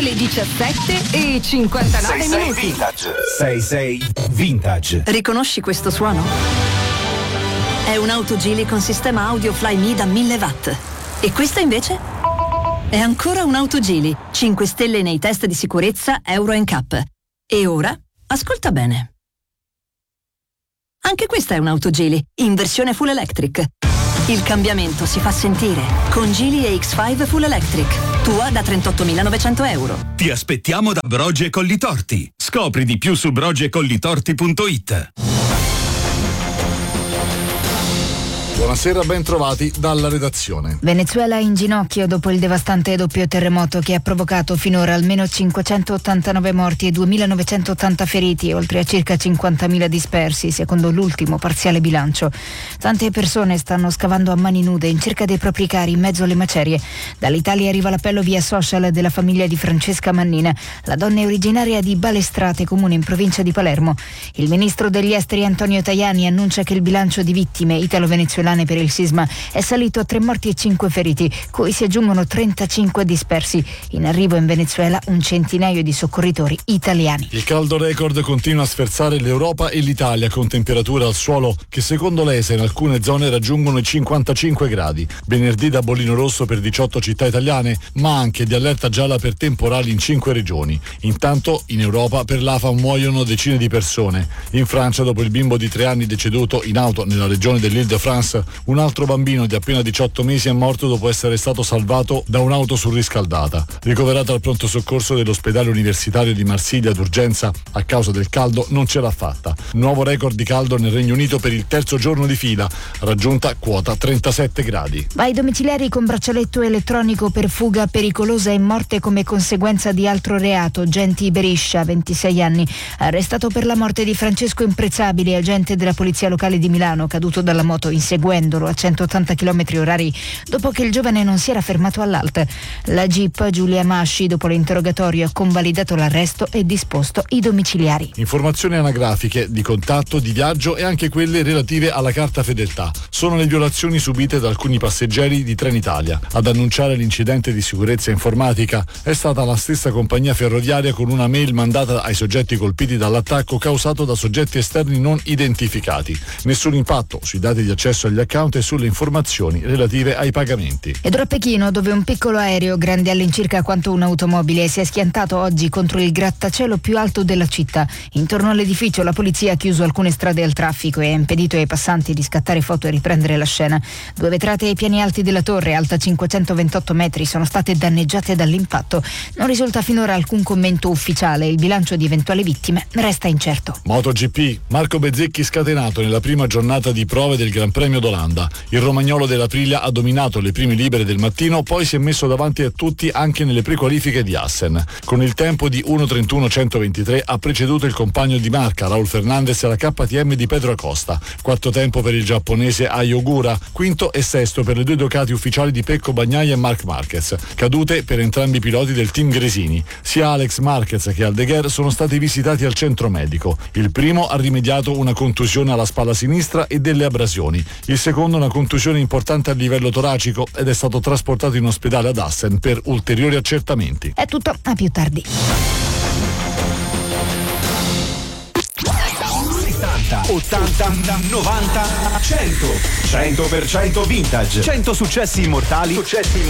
le 17:59 minuti. Vintage. 66 Vintage. Riconosci questo suono? È un'auto Geely con sistema audio Flyme da 1000 watt. E questa invece? È ancora un'auto Geely, 5 stelle nei test di sicurezza Euro NCAP. E ora, ascolta bene. Anche questa è un'auto Geely, in versione full electric. Il cambiamento si fa sentire con Geely EX5 Full Electric. Tua da 38.900 euro. Ti aspettiamo da Brogi e Collitorti. Scopri di più su brogiecollitorti.it. Buonasera, ben trovati dalla redazione. Venezuela in ginocchio dopo il devastante doppio terremoto che ha provocato finora almeno 589 morti e 2.980 feriti, oltre a circa 50.000 dispersi, secondo l'ultimo parziale bilancio. Tante persone stanno scavando a mani nude in cerca dei propri cari in mezzo alle macerie. Dall'Italia arriva l'appello via social della famiglia di Francesca Mannina. La donna è originaria di Balestrate, comune in provincia di Palermo. Il ministro degli esteri Antonio Tajani annuncia che il bilancio di vittime italo-venezuelane per il sisma è salito a 3 morti e 5 feriti, cui si aggiungono 35 dispersi. In arrivo in Venezuela un centinaio di soccorritori italiani. Il caldo record continua a sferzare l'Europa e l'Italia, con temperature al suolo che secondo l'ESA in alcune zone raggiungono i 55 gradi. Venerdì da bollino rosso per 18 città italiane, ma anche di allerta gialla per temporali in 5 regioni. Intanto in Europa per l'AFA muoiono decine di persone. In Francia, dopo il bimbo di 3 anni deceduto in auto nella regione dell'Île-de-France, un altro bambino di appena 18 mesi è morto dopo essere stato salvato da un'auto surriscaldata. Ricoverato al pronto soccorso dell'ospedale universitario di Marsiglia d'urgenza a causa del caldo, non ce l'ha fatta. Nuovo record di caldo nel Regno Unito per il terzo giorno di fila, raggiunta quota 37 gradi. Vai domiciliari con braccialetto elettronico per fuga pericolosa e morte come conseguenza di altro reato. Genti Beriscia, 26 anni, arrestato per la morte di Francesco Imprezzabile, agente della polizia locale di Milano, caduto dalla moto inseguendolo a 180 km/h dopo che il giovane non si era fermato all'alta. La GIP Giulia Masci, dopo l'interrogatorio, ha convalidato l'arresto e disposto i domiciliari. Informazioni anagrafiche di contatto, di viaggio e anche quelle relative alla carta fedeltà. Sono le violazioni subite da alcuni passeggeri di Trenitalia. Ad annunciare l'incidente di sicurezza informatica è stata la stessa compagnia ferroviaria, con una mail mandata ai soggetti colpiti dall'attacco causato da soggetti esterni non identificati. Nessun impatto sui dati di accesso agli account e sulle informazioni relative ai pagamenti. Ed ora a Pechino, dove un piccolo aereo grande all'incirca quanto un'automobile si è schiantato oggi contro il grattacielo più alto della città. Intorno all'edificio la polizia ha chiuso alcune strade al traffico e ha impedito ai passanti di scattare foto e riprendere la scena. 2 vetrate ai piani alti della torre, alta 528 metri, sono state danneggiate dall'impatto. Non risulta finora alcun commento ufficiale. Il bilancio di eventuali vittime resta incerto. MotoGP, Marco Bezzecchi scatenato nella prima giornata di prove del Gran Premio d'Olanda. Il romagnolo dell'Aprilia ha dominato le prime libere del mattino, poi si è messo davanti a tutti anche nelle prequalifiche di Assen. Con il tempo di 1:31.123 ha preceduto il compagno di marca Raul Fernandez e la KTM di Pedro Acosta. Quarto tempo per il giapponese Ai Ogura, quinto e sesto per le 2 Ducati ufficiali di Pecco Bagnaia e Marc Marquez. Cadute per entrambi i piloti del team Gresini. Sia Alex Marquez che Aldeguer sono stati visitati al centro medico. Il primo ha rimediato una contusione alla spalla sinistra e delle abrasioni. Il secondo una contusione importante a livello toracico ed è stato trasportato in ospedale ad Assen per ulteriori accertamenti. È tutto, a più tardi. 80, 90, 100. 100% vintage. 100 successi immortali